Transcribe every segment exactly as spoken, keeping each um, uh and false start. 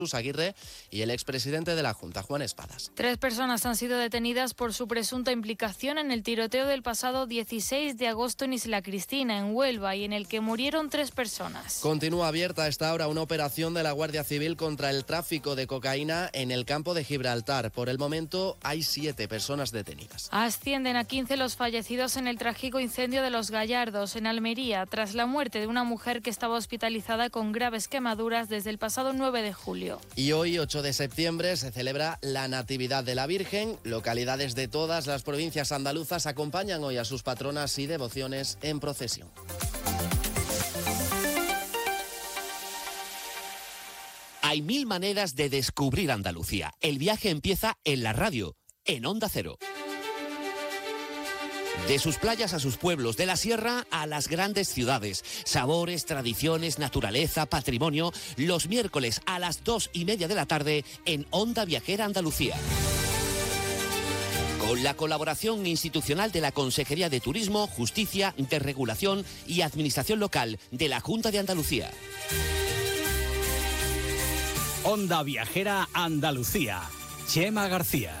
Jesús Aguirre y el expresidente de la Junta, Juan Espadas. Tres personas han sido detenidas por su presunta implicación en el tiroteo del pasado dieciséis de agosto en Isla Cristina, en Huelva, y en el que murieron tres personas. Continúa abierta a esta hora una operación de la Guardia Civil contra el tráfico de cocaína en el campo de Gibraltar. Por el momento hay siete personas detenidas. Ascienden a quince los fallecidos en el trágico incendio de Los Gallardos, en Almería, tras la muerte de una mujer que estaba hospitalizada con graves quemaduras desde el pasado nueve de julio. Y hoy, ocho de septiembre, se celebra la Natividad de la Virgen. Localidades de todas las provincias andaluzas acompañan hoy a sus patronas y devociones en procesión. Hay mil maneras de descubrir Andalucía. El viaje empieza en la radio, en Onda Cero. De sus playas a sus pueblos, de la sierra a las grandes ciudades. Sabores, tradiciones, naturaleza, patrimonio. Los miércoles a las dos y media de la tarde en Onda Viajera Andalucía. Con la colaboración institucional de la Consejería de Turismo, Justicia, Desregulación y Administración Local de la Junta de Andalucía. Onda Viajera Andalucía. Chema García.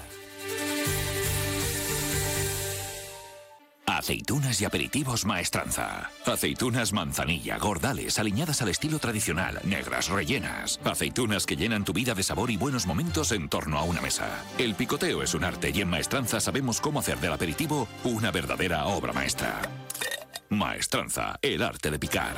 Aceitunas y aperitivos Maestranza. Aceitunas manzanilla, gordales, aliñadas al estilo tradicional, negras, rellenas. Aceitunas que llenan tu vida de sabor y buenos momentos en torno a una mesa. El picoteo es un arte y en Maestranza sabemos cómo hacer del aperitivo una verdadera obra maestra. Maestranza, el arte de picar.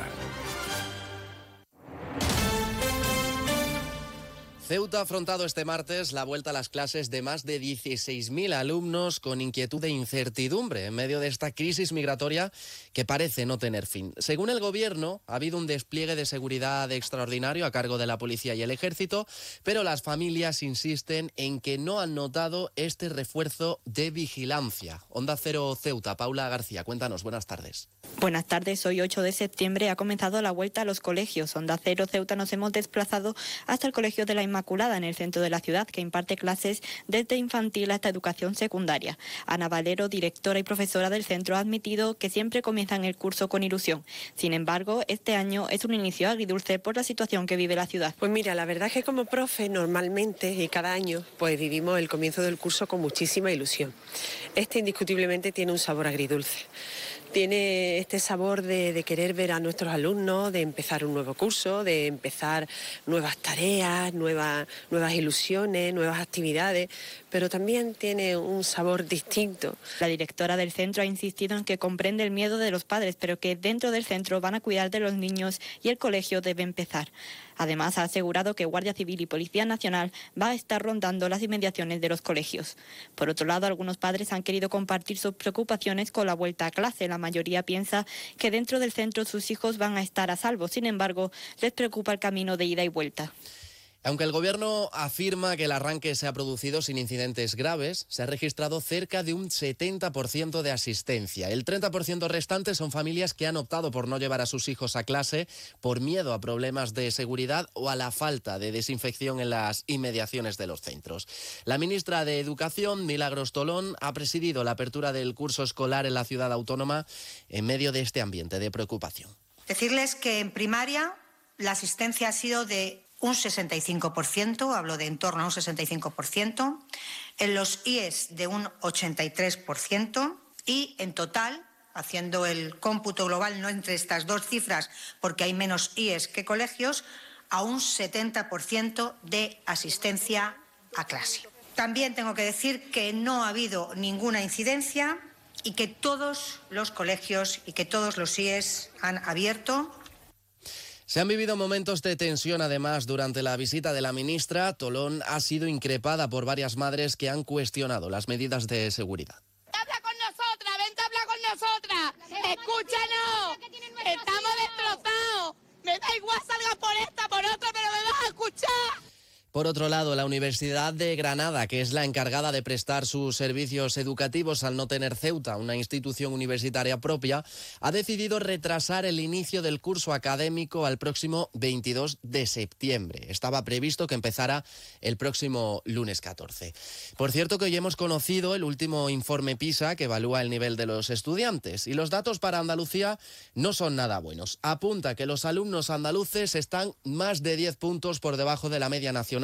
Ceuta ha afrontado este martes la vuelta a las clases de más de dieciséis mil alumnos con inquietud e incertidumbre en medio de esta crisis migratoria que parece no tener fin. Según el Gobierno, ha habido un despliegue de seguridad extraordinario a cargo de la policía y el ejército, pero las familias insisten en que no han notado este refuerzo de vigilancia. Onda Cero Ceuta, Paula García, cuéntanos, buenas tardes. Buenas tardes, hoy ocho de septiembre ha comenzado la vuelta a los colegios. Onda Cero Ceuta nos hemos desplazado hasta el Colegio de la Inmaculada, en el centro de la ciudad, que imparte clases desde infantil hasta educación secundaria. Ana Valero, directora y profesora del centro, ha admitido que siempre comienzan el curso con ilusión. Sin embargo, este año es un inicio agridulce por la situación que vive la ciudad. Pues mira, la verdad es que como profe normalmente y cada año pues vivimos el comienzo del curso con muchísima ilusión. Este indiscutiblemente tiene un sabor agridulce. Tiene este sabor de, de querer ver a nuestros alumnos, de empezar un nuevo curso, de empezar nuevas tareas, nuevas, nuevas ilusiones, nuevas actividades, pero también tiene un sabor distinto. La directora del centro ha insistido en que comprende el miedo de los padres, pero que dentro del centro van a cuidar de los niños y el colegio debe empezar. Además, ha asegurado que Guardia Civil y Policía Nacional va a estar rondando las inmediaciones de los colegios. Por otro lado, algunos padres han querido compartir sus preocupaciones con la vuelta a clase. La mayoría piensa que dentro del centro sus hijos van a estar a salvo. Sin embargo, les preocupa el camino de ida y vuelta. Aunque el Gobierno afirma que el arranque se ha producido sin incidentes graves, se ha registrado cerca de un setenta por ciento de asistencia. El treinta por ciento restante son familias que han optado por no llevar a sus hijos a clase por miedo a problemas de seguridad o a la falta de desinfección en las inmediaciones de los centros. La ministra de Educación, Milagros Tolón, ha presidido la apertura del curso escolar en la ciudad autónoma en medio de este ambiente de preocupación. Decirles que en primaria la asistencia ha sido de un sesenta y cinco por ciento, hablo de en torno a un sesenta y cinco por ciento, en los I E S de un ochenta y tres por ciento y en total, haciendo el cómputo global no entre estas dos cifras porque hay menos I E S que colegios, a un setenta por ciento de asistencia a clase. También tengo que decir que no ha habido ninguna incidencia y que todos los colegios y que todos los I E S han abierto. Se han vivido momentos de tensión además durante la visita de la ministra. Tolón ha sido increpada por varias madres que han cuestionado las medidas de seguridad. ¡Habla con nosotras! ¡Vente a hablar con nosotras! ¡Escúchanos! ¡Estamos destrozados! Me da igual salga por esta, por otra, pero me vas a escuchar. Por otro lado, la Universidad de Granada, que es la encargada de prestar sus servicios educativos al no tener Ceuta, una institución universitaria propia, ha decidido retrasar el inicio del curso académico al próximo veintidós de septiembre. Estaba previsto que empezara el próximo lunes catorce. Por cierto, que hoy hemos conocido el último informe PISA que evalúa el nivel de los estudiantes y los datos para Andalucía no son nada buenos. Apunta que los alumnos andaluces están más de diez puntos por debajo de la media nacional